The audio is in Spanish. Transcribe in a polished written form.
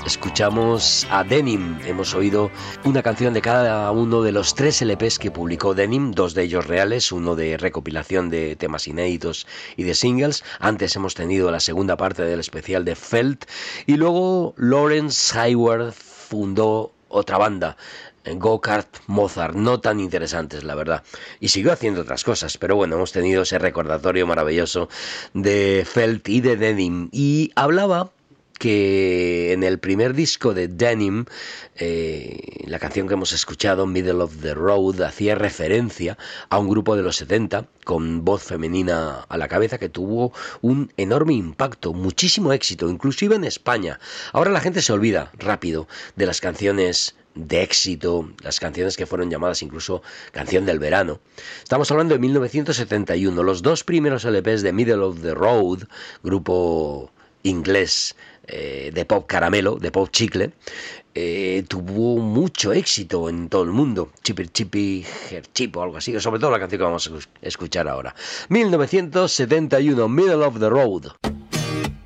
Escuchamos a Denim, hemos oído una canción de cada uno de los 3 LPs que publicó Denim, 2 de ellos reales, uno de recopilación de temas inéditos y de singles. Antes hemos tenido la segunda parte del especial de Felt y luego Lawrence Hayward fundó otra banda, Go-Kart Mozart, no tan interesantes la verdad, y siguió haciendo otras cosas, pero bueno, hemos tenido ese recordatorio maravilloso de Felt y de Denim, y hablaba que en el primer disco de Denim, la canción que hemos escuchado, Middle of the Road, hacía referencia a un grupo de los 70 con voz femenina a la cabeza que tuvo un enorme impacto, muchísimo éxito, inclusive en España. Ahora la gente se olvida rápido de las canciones de éxito, las canciones que fueron llamadas incluso canción del verano. Estamos hablando de 1971, los 2 primeros LPs de Middle of the Road, grupo inglés de pop caramelo, de pop chicle, tuvo mucho éxito en todo el mundo. Chippy Chippy Her Chip o algo así, sobre todo la canción que vamos a escuchar ahora. 1971, Middle of the Road.